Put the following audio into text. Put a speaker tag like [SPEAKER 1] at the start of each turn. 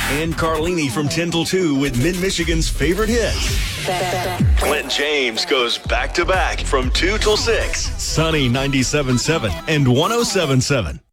[SPEAKER 1] And Carlini from 10 till 2 with Mid-Michigan's favorite hits. Clint James goes back-to-back from 2 till 6. Sunny 97.7 and 107.7.